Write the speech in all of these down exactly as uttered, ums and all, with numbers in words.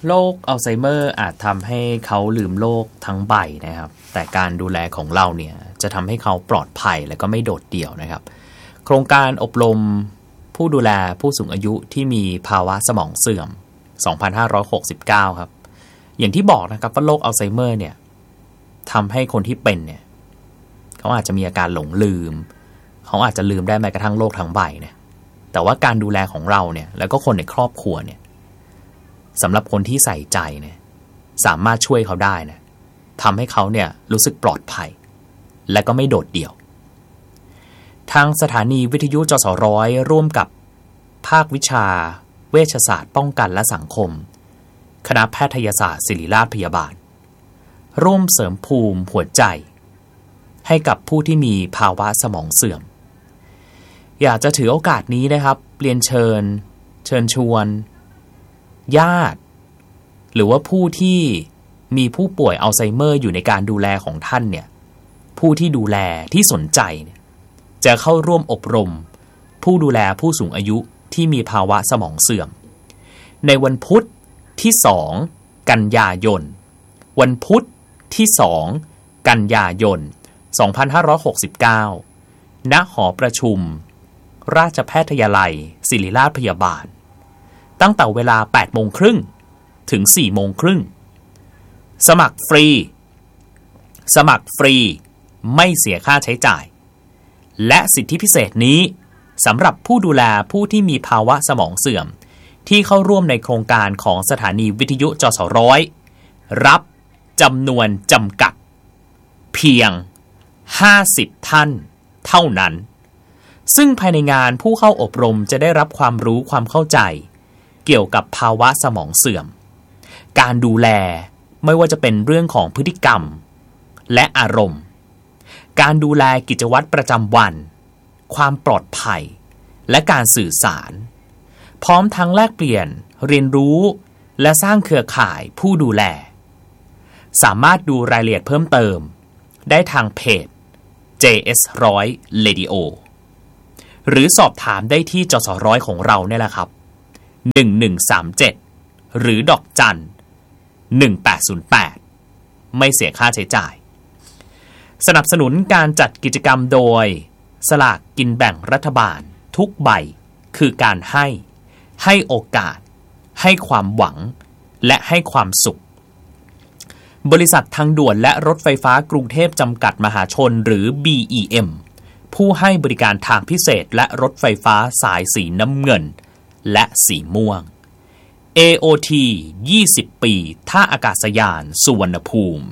โรคอัลไซเมอร์อาจทำให้เขาลืมโลกทั้งใบนะครับแต่การดูแลของเราเนี่ยจะทำให้เขาปลอดภัยและก็ไม่โดดเดี่ยวนะครับโครงการอบรมผู้ดูแลผู้สูงอายุที่มีภาวะสมองเสื่อมสองพันห้าร้อยหกสิบเก้าครับอย่างที่บอกนะครับว่าโรคอัลไซเมอร์เนี่ยทำให้คนที่เป็นเนี่ยเขาอาจจะมีอาการหลงลืมเขาอาจจะลืมได้แม้กระทั่งโลกทั้งใบเนี่ยแต่ว่าการดูแลของเราเนี่ยแล้วก็คนในครอบครัวเนี่ยสำหรับคนที่ใส่ใจเนี่ยสามารถช่วยเขาได้นะทำให้เขาเนี่ยรู้สึกปลอดภัยและก็ไม่โดดเดี่ยวทางสถานีวิทยุจสร้อยร่วมกับภาควิชาเวชศาสตร์ป้องกันและสังคมคณะแพทยศาสตร์ศิริราชพยาบาลร่วมเสริมภูมิหัวใจให้กับผู้ที่มีภาวะสมองเสื่อมอยากจะถือโอกาสนี้นะครับเรียนเชิญเชิญชวนญาติหรือว่าผู้ที่มีผู้ป่วยอัลไซเมอร์อยู่ในการดูแลของท่านเนี่ยผู้ที่ดูแลที่สนใจเนี่ยจะเข้าร่วมอบรมผู้ดูแลผู้สูงอายุที่มีภาวะสมองเสื่อมในวันพุธที่สองกันยายนวันพุธที่สองกันยายนสองพันห้าร้อยหกสิบเก้าณหอประชุมราชแพทยาลัยศิริราชพยาบาลตั้งแต่เวลา แปดโมงครึ่ง ถึง สี่โมงครึ่งสมัครฟรีสมัครฟรีไม่เสียค่าใช้จ่ายและสิทธิพิเศษนี้สำหรับผู้ดูแลผู้ที่มีภาวะสมองเสื่อมที่เข้าร่วมในโครงการของสถานีวิทยุจสร้อยรับจำนวนจำกัดเพียงห้าสิบท่านเท่านั้นซึ่งภายในงานผู้เข้าอบรมจะได้รับความรู้ความเข้าใจเกี่ยวกับภาวะสมองเสื่อมการดูแลไม่ว่าจะเป็นเรื่องของพฤติกรรมและอารมณ์การดูแลกิจวัตรประจำวันความปลอดภัยและการสื่อสารพร้อมทั้งแลกเปลี่ยนเรียนรู้และสร้างเครือข่ายผู้ดูแลสามารถดูรายละเอียดเพิ่มเติมได้ทางเพจ เจ เอส หนึ่งร้อย Radio หรือสอบถามได้ที่จสร้อยของเราเนี่ยแหละครับหนึ่งหนึ่งสามเจ็ดหรือดอกจันหนึ่งแปดศูนย์แปดไม่เสียค่าใช้จ่ายสนับสนุนการจัดกิจกรรมโดยสลากกินแบ่งรัฐบาลทุกใบคือการให้ให้โอกาสให้ความหวังและให้ความสุขบริษัททางด่วนและรถไฟฟ้ากรุงเทพจำกัดมหาชนหรือ บี อี เอ็ม ผู้ให้บริการทางพิเศษและรถไฟฟ้าสายสีน้ำเงินและสีม่วง เอ โอ ที ยี่สิบ ปีท่าอากาศยานสุวรรณภูมิ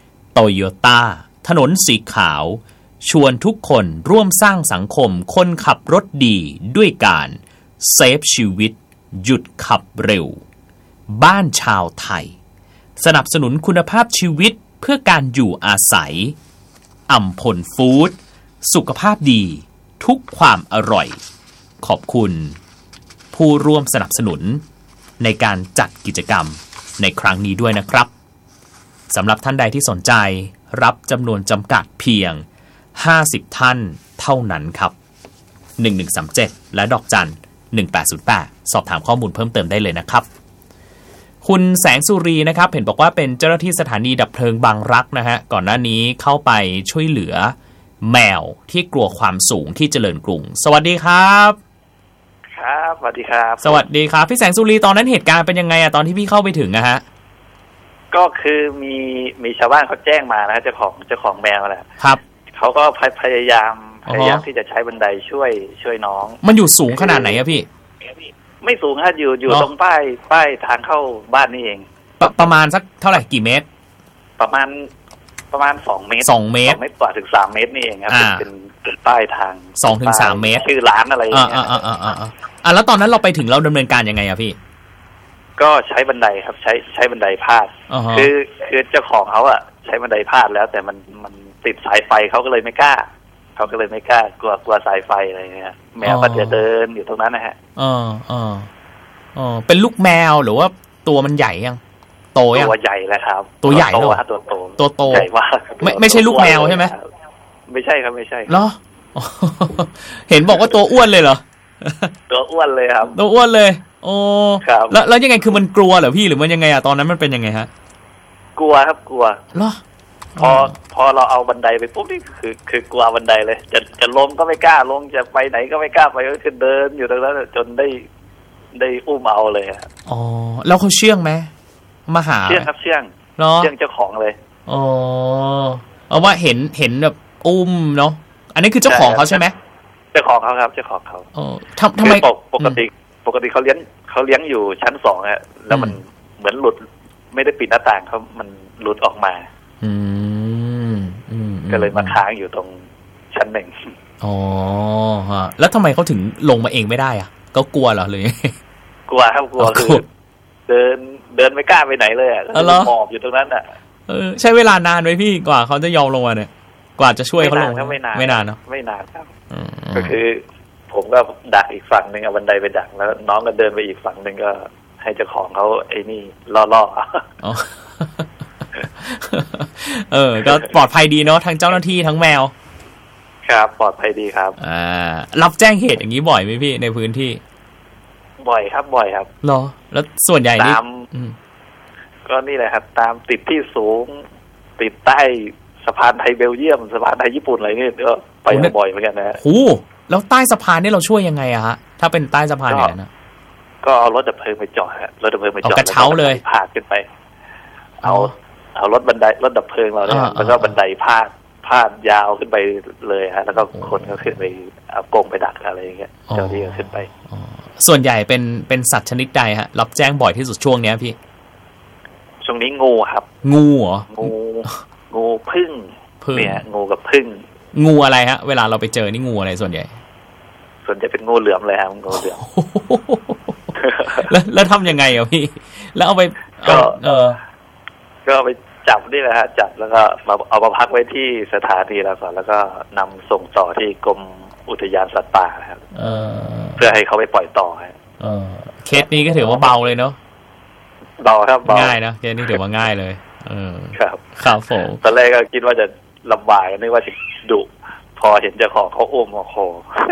Toyota ถนนสีขาวชวนทุกคนร่วมสร้างสังคมคนขับรถดีด้วยการเซฟชีวิตหยุดขับเร็วบ้านชาวไทยสนับสนุนคุณภาพชีวิตเพื่อการอยู่อาศัยอัมพลฟู้ดสุขภาพดีทุกความอร่อยขอบคุณผู้ร่วมสนับสนุนในการจัดกิจกรรมในครั้งนี้ด้วยนะครับสำหรับท่านใดที่สนใจรับจำนวนจำกัดเพียงห้าสิบท่านเท่านั้นครับหนึ่งหนึ่งสามเจ็ดและดอกจันหนึ่งแปดศูนย์แปดสอบถามข้อมูลเพิ่มเติมได้เลยนะครับคุณแสงสุรีนะครับเห็นบอกว่าเป็นเจ้าหน้าที่สถานีดับเพลิงบางรักนะฮะก่อนหน้านี้เข้าไปช่วยเหลือแมวที่กลัวความสูงที่เจริญกรุงสวัสดีครับครับสวัสดีครับสวัสดีครับพี่แสงสุรีตอนนั้นเหตุการณ์เป็นยังไงอะตอนที่พี่เข้าไปถึงอะฮะก็คือมีมีชาวบ้านเขาแจ้งมานะเจ้าของเจ้าของแมวแหละครับเขาก็พยายามพยายามที่จะใช้บันไดช่วยช่วยน้องมันอยู่สูงขนาดไหนอะพี่ไม่สูงฮะอยู่อยู่ตรงป้ายป้ายทางเข้าบ้านนี่เองปประมาณสักเท่าไหร่กี่เมตรประมาณประมาณสองเมตรสองเมตรสองเมตรกว่าถึงสามเมตรนี่เองครับเป็นเป็นป้ายทางสองถึงสามเมตรชื่อร้านอะไรอย่างเงี้ยอ่าอ่าอ่าอ่าแล้วตอนนั้นเราไปถึงเราดำเนินการยังไงอะพี่ก็ใช้บันไดครับใช้ใช้บันไดพาดคือคือเจ้าของเขาอะใช้บันไดพาดแล้วแต่มันมันติดสายไฟเขาก็เลยไม่กล้าเขาก็เลยไม่กล้ากลัวกลัวสายไฟอะไรเงี้ยแมวก็จะเดินอยู่ตรงนั้นนะฮะอ๋ออ๋ออ๋อเป็นลูกแมวหรือว่าตัวมันใหญ่ยังโตยังตัวใหญ่แล้วครับตัวใหญ่แล้วตัวโตตัวโตใหญ่ว่าไม่ไม่ใช่ลูกแมวใช่ไหมไม่ใช่ครับไม่ใช่เหรอเห็นบอกว่าตัวอ้วนเลยเหรอตัวอ้วนเลยครับตัวอ้วนเลยโอ้แล้วแล้วยังไงคือมันกลัวเหรอพี่หรือมันยังไงอะตอนนั้นมันเป็นยังไงฮะกลัวครับกลัวเหรอพอพอเราเอาบันไดไปปุ๊บนี่คือคือกลัวบันไดเลยจะจะลงก็ไม่กล้าลงจะไปไหนก็ไม่กล้าไปก็คือเดินอยู่ตรงนั้นจนได้ได้อุ้มเอาเลยอ๋อแล้วเขาเชื่องไหมมาหาเชื่องครับเชื่องเชื่องเจ้าของเลยอ๋อเอาว่าเห็นเห็นแบบอุ้มเนาะอันนี้คือเจ้าของเขาใช่ไหมเจ้าของเขาครับเจ้าของเขาอ๋อทำทำไมปกติปกติเขาเลี้ยงเขาเลี้ยงอยู่ชั้นสองอะแล้วมันเหมือนหลุดไม่ได้ปิดหน้าต่างเขามันหลุดออกมาอืมก็เลยมาค้างอยู่ตรงชั้นหนึ่งอ๋อฮะแล้วทำไมเขาถึงลงมาเองไม่ได้อ่ะก็กลัวเหรอเลยกลัวครับกลัวคือเดินเดินไม่กล้าไปไหนเลยอ่ะก็หมอบอยู่ตรงนั้นอ่ะเออใช้เวลานานไหมพี่กว่าเขาจะยอมลงมาเนี่ยกว่าจะช่วยเขาลงไม่นานไม่นานเนาะไม่นานครับก็คือผมก็ดักอีกฝั่งหนึ่งเอาบันไดไปดักแล้วน้องก็เดินไปอีกฝั่งหนึ่งก็ให้เจ้าของเขาไอ้นี่ล่อๆอ๋อเออก็ปลอดภัยดีเนาะทั้งเจ้าหน้าที่ทั้งแมวครับปลอดภัยดีครับอ่ารับแจ้งเหตุอย่างนี้บ่อยไหมพี่ในพื้นที่บ่อยครับบ่อยครับเหรอแล้วส่วนใหญ่นี่ตามก็นี่แหละครับตามติดที่สูงติดใต้สะพานไทยเบลเยียมสะพานไทยญี่ปุ่นอะไรนี่ก็ไปบ่อยเหมือนกันนะโอ้แล้วใต้สะพานนี่เราช่วยยังไงอะฮะถ้าเป็นใต้สะพานเนี่ยนะก็เอารถดับเพลิงไปจอดฮะรถดับเพลิงไปจอดกระเช้าเลยพาดขึ้นไปเอาเอารถบันไดรถดับเพลิงเราเนี่ยแล้วก็บันไดพาดพาดยาวขึ้นไปเลยฮะแล้วก็คนก็ขึ้นไปเอากรงไปดักอะไรอย่างเงี้ยเจ้าที่ก็ขึ้นไปส่วนใหญ่เป็นเป็นสัตว์ชนิดใดฮะรับแจ้งบ่อยที่สุดช่วงนี้พี่ช่วงนี้งูครับงูเหรองูงูพึ่งเนี่ยงูกับพึ่งงูอะไรฮะเวลาเราไปเจอนี่งูอะไรส่วนใหญ่ส่วนใหญ่เป็นงูเหลือมเลยครับงูเหลือมแล้วแล้วทำยังไงอ่ะพี่แล้วเอาไปก็เออก็ไปจับนี่แหละฮะจับแล้วก็มาเอามาพักไว้ที่สถานีแล้วก่อนแล้วก็นำส่งต่อที่กรมอุทยานสัตว์ป่าครับเพื่อให้เขาไปปล่อยต่อฮะเคสนี้ก็ถือว่าเบาเลยเนาะเบาครับง่ายนะเคสนี้ถือว่าง่ายเลยเออครับครับผมตอนแรกก็คิดว่าจะลำบากนึกว่าจะดุพอเห็นเจ้าของเขาอุ้มโอ้โห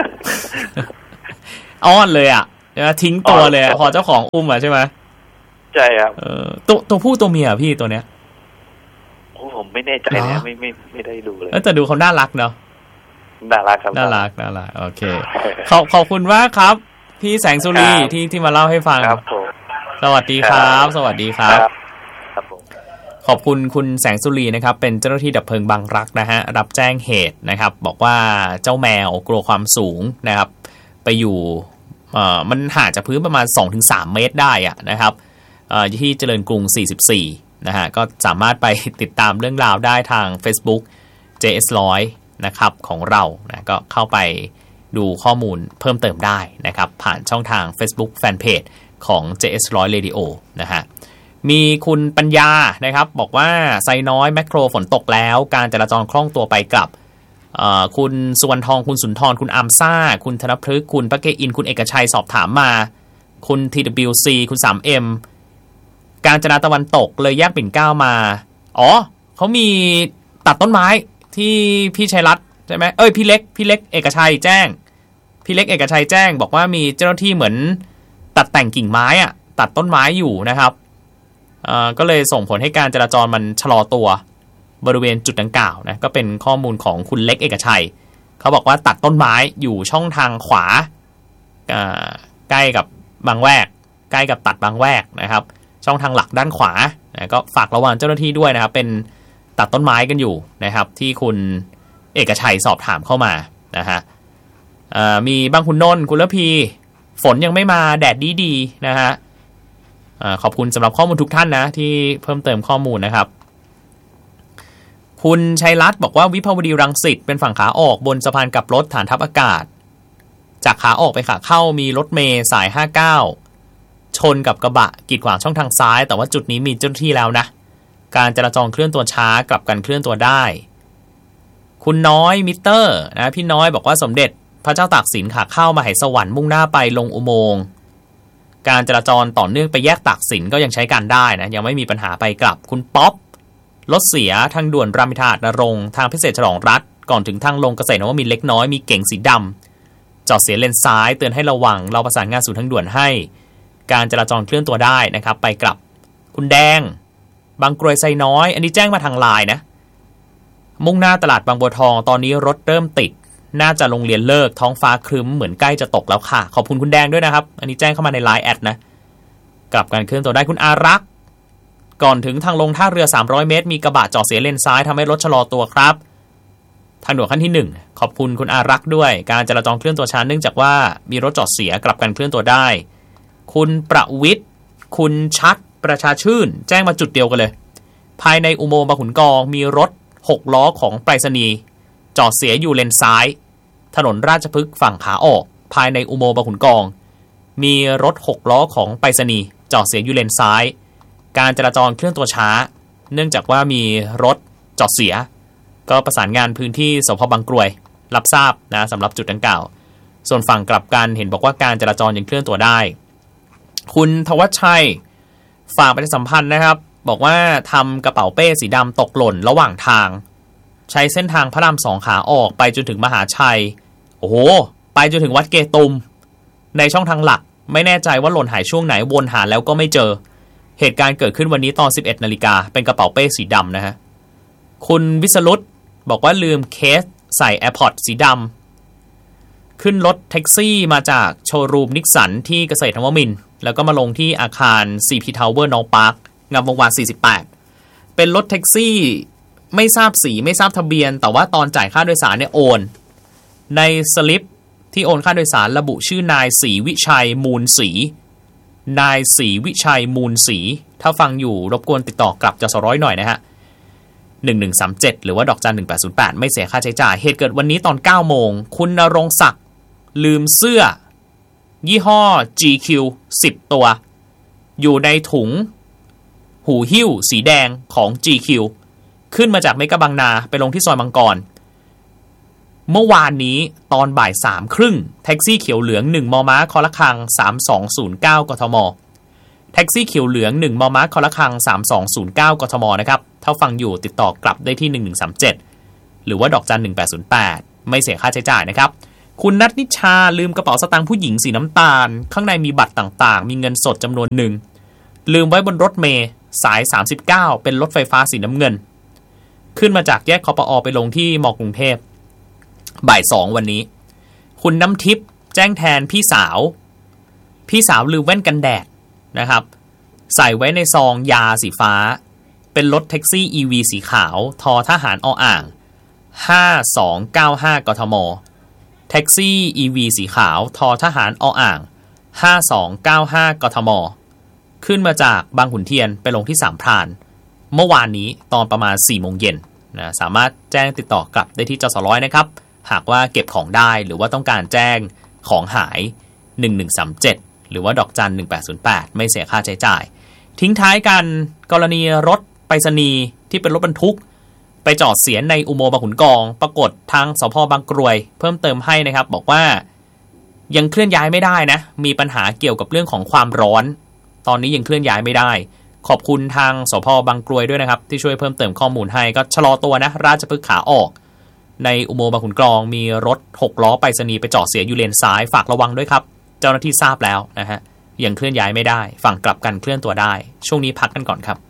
อ้อนเลยอ่ะทิ้งตัวเลยพอเจ้าของอุ้มอ่ะใช่ไหมใช่ครับเออตัวตัวผู้ตัวเมียพี่ตัวเนี้ยโอ้ผมไม่แน่ใจนะไม่ไม่ไม่ได้ดูเลยแต่ดูเขาน่ารักเนาะน่ารักครับน่ารักน่ารักโอเคขอบขอบคุณมากครับพี่แสงสุรีที่ที่มาเล่าให้ฟังครับผมสวัสดีครับสวัสดีครับครับผมขอบคุณคุณแสงสุรีนะครับเป็นเจ้าหน้าที่ดับเพลิงบางรักนะฮะรับแจ้งเหตุนะครับบอกว่าเจ้าแมวกลัวความสูงนะครับไปอยู่เอ่อมันห่างจากพื้นประมาณ สองถึงสาม เมตรได้อะนะครับเอ่อที่เจริญกรุงสี่สิบสี่นะฮะก็สามารถไปติดตามเรื่องราวได้ทาง Facebook เจ เอส หนึ่งร้อยนะครับของเรานะก็เข้าไปดูข้อมูลเพิ่มเติมได้นะครับผ่านช่องทาง Facebook Fanpage ของ เจ เอส หนึ่งร้อย Radio นะฮะมีคุณปัญญานะครับบอกว่าไซน้อยแมคโครฝนตกแล้วการจราจรคล่องตัวไปกลับคุณสุวรรณทองคุณสุนทรคุณอัมซ่าคุณธนพฤกษ์คุณปะเกอินคุณเอกชัยสอบถามมาคุณ ที ดับเบิลยู ซี คุณ ทรี เอ็ม การจราตะวันตกเลยแยกปิ่นเกล้ามาอ๋อเขามีตัดต้นไม้ที่พี่ชัยรัตน์ใช่ไหมเอ้ยพี่เล็กพี่เล็กเอกชัยแจ้งพี่เล็กเอกชัยแจ้งบอกว่ามีเจ้าหน้าที่เหมือนตัดแต่งกิ่งไม้อะตัดต้นไม้อยู่นะครับอ่าก็เลยส่งผลให้การจราจรมันชะลอตัวบริเวณจุดดังกล่าวนะก็เป็นข้อมูลของคุณเล็กเอกชัยเขาบอกว่าตัดต้นไม้อยู่ช่องทางขวาใกล้กับบางแวกใกล้กับตัดบางแวกนะครับช่องทางหลักด้านขวานะก็ฝากระวังเจ้าหน้าที่ด้วยนะครับเป็นตัดต้นไม้กันอยู่นะครับที่คุณเอกชัยสอบถามเข้ามานะฮะมีบางคุณนนท์คุณละพีฝนยังไม่มาแดดดีๆนะฮะขอบคุณสำหรับข้อมูลทุกท่านนะที่เพิ่มเติมข้อมูลนะครับคุณชัยรัตน์บอกว่าวิภาวดีรังสิตเป็นฝั่งขาออกบนสะพานกลับรถฐานทัพอากาศจากขาออกไปขาเข้ามีรถเมล์สายห้าสิบเก้าชนกับกระบะกีดขวางช่องทางซ้ายแต่ว่าจุดนี้มีเจ้าหน้าที่แล้วนะการจราจรเคลื่อนตัวช้ากลับกันเคลื่อนตัวได้คุณน้อยมิเตอร์นะพี่น้อยบอกว่าสมเด็จพระเจ้าตากสินขาเข้ามหาสวรรค์มุ่งหน้าไปลงอุโมงค์การจราจรต่อเนื่องไปแยกตากสินก็ยังใช้การได้นะยังไม่มีปัญหาไปกลับคุณป๊อปรถเสียทางด่วนรามอินทรานรงค์ทางพิเศษฉลองรัฐก่อนถึงทางลงเกษตรนวมินทร์เล็กน้อยมีเก๋งสีดำจอดเสียเลนซ้ายเตือนให้ระวังเราประสานงานสู่ทางด่วนให้การจราจรเคลื่อนตัวได้นะครับไปกลับคุณแดงบางกรวยไซน้อยอันนี้แจ้งมาทางไลน์นะมุ่งหน้าตลาดบางบัวทองตอนนี้รถเริ่มติดน่าจะโรงเรียนเลิกท้องฟ้าครึ้มเหมือนใกล้จะตกแล้วค่ะขอบคุณคุณแดงด้วยนะครับอันนี้แจ้งเข้ามาในไลน์แอดนะกลับการเคลื่อนตัวได้คุณอารักษ์ก่อนถึงทางลงท่าเรือสามร้อยเมตรมีกระบะจอดเสียเลนซ้ายทำให้รถชะลอตัวครับทางด่วนขั้นที่หนึ่งขอบคุณคุณอารักษ์ด้วยการจราจรเคลื่อนตัวช้าเนื่องจากว่ามีรถจอดเสียกลับการเคลื่อนตัวได้คุณประวิทย์คุณชัดประชาชื่นแจ้งมาจุดเดียวกันเลยภายในอุโมงค์บางขุนกองมีรถหกล้อของไปรษณีย์จอดเสียอยู่เลนซ้ายถนนราชพฤกษ์ฝั่งขาออกภายในอุโมงค์บางขุนกองมีรถหกล้อของไปรษณีย์จอดเสียอยู่เลนซ้ายการจราจรเคลื่อนตัวช้าเนื่องจากว่ามีรถจอดเสียก็ประสานงานพื้นที่สพบางกรวยรับทราบนะสำหรับจุดดังกล่าวส่วนฝั่งกลับกันเห็นบอกว่าการจราจรยังเคลื่อนตัวได้คุณทวัชชัยฝากประชาสัมพันธ์นะครับบอกว่าทำกระเป๋าเป้สีดำตกหล่นระหว่างทางใช้เส้นทางพระรามสองขาออกไปจนถึงมหาชัยโอ้โหไปจนถึงวัดเกตุมในช่องทางหลักไม่แน่ใจว่าหล่นหายช่วงไหนวนหาแล้วก็ไม่เจอเหตุการณ์เกิดขึ้นวันนี้ตอน สิบเอ็ดนาฬิกาเป็นกระเป๋าเป้สีดำนะฮะคุณวิศรุตบอกว่าลืมเคสใส่ AirPods สีดำขึ้นรถแท็กซี่มาจากโชว์รูมนิกสันที่เกษตรนวมินทร์แล้วก็มาลงที่อาคาร ซี พี Tower นอร์ปาร์คงามวงวานสี่สิบแปดเป็นรถแท็กซี่ไม่ทราบสีไม่ทราบทะเบียนแต่ว่าตอนจ่ายค่าโดยสารเนี่ยโอนในสลิปที่โอนค่าโดยสารระบุชื่อนายศรีวิชัยมูลศรีนายศรีวิชัยมูลศรีถ้าฟังอยู่รบกวนติดต่อกลับจสร้อยหน่อยนะฮะหนึ่งหนึ่งสามเจ็ดหรือว่าดอกจันหนึ่งแปดศูนย์แปดไม่เสียค่าใช้จ่ายเหตุเกิดวันนี้ตอนเก้าโมงคุณณรงค์ศักดิ์ลืมเสื้อยี่ห้อ จี คิว สิบตัวอยู่ในถุงหูหิ้วสีแดงของ จี คิว ขึ้นมาจากเมกะบางนาไปลงที่ซอยมังกรเมื่อวานนี้ตอนบ่ายสามครึ่งแท็กซี่เขียวเหลืองหนึ่งมมคละคังสามสองศูนย์เก้ากทมแท็กซี่เขียวเหลืองหนึ่งมมคละคังสามสองศูนย์เก้ากทมนะครับถ้าฟังอยู่ติดต่อกลับได้ที่หนึ่งหนึ่งสามเจ็ดหรือว่าดอกจันหนึ่งแปดศูนย์แปดไม่เสียค่าใช้จ่ายนะครับคุณนัทนิชาลืมกระเป๋าสตางค์ผู้หญิงสีน้ำตาลข้างในมีบัตรต่างๆมีเงินสดจำนวนหนึ่งลืมไว้บนรถเมล์สายสามสิบเก้าเป็นรถไฟฟ้าสีน้ำเงินขึ้นมาจากแยกคปอไปลงที่มกรุงเทพบ่ายสองวันนี้คุณน้ำทิพย์แจ้งแทนพี่สาวพี่สาวลืมแว่นกันแดดนะครับใส่ไว้ในซองยาสีฟ้าเป็นรถแท็กซี่ อี วี สีขาวทอทหารออ่างห้าสองเก้าห้ากทมแท็กซี่ อี วี สีขาวทอทหารออ่างห้าสองเก้าห้ากทมขึ้นมาจากบางขุนเทียนไปลงที่สามพรานเมื่อวานนี้ตอนประมาณสี่โมงเย็นนะสามารถแจ้งติดต่อกลับได้ที่จสร้อยนะครับหากว่าเก็บของได้หรือว่าต้องการแจ้งของหายหนึ่งหนึ่งสามเจ็ดหรือว่าดอกจันหนึ่งแปดศูนย์แปดไม่เสียค่าใช้จ่ายทิ้งท้ายกันกรณีรถไปรษณีย์ที่เป็นรถบรรทุกไปจอดเสียในอุโมงค์บางขุนกองปรากฏทางสภ.บางกรวยเพิ่มเติมให้นะครับบอกว่ายังเคลื่อนย้ายไม่ได้นะมีปัญหาเกี่ยวกับเรื่องของความร้อนตอนนี้ยังเคลื่อนย้ายไม่ได้ขอบคุณทางสภ.บางกรวยด้วยนะครับที่ช่วยเพิ่มเติมข้อมูลให้ก็ชะลอตัวนะราชพฤกษ์ขาออกในอุโมงค์บางขุนกองมีรถหกล้อไปรษณีย์ไปจอดเสียอยู่เลนซ้ายฝากระวังด้วยครับเจ้าหน้าที่ทราบแล้วนะฮะยังเคลื่อนย้ายไม่ได้ฝั่งกลับกันเคลื่อนตัวได้ช่วงนี้พักกันก่อนครับ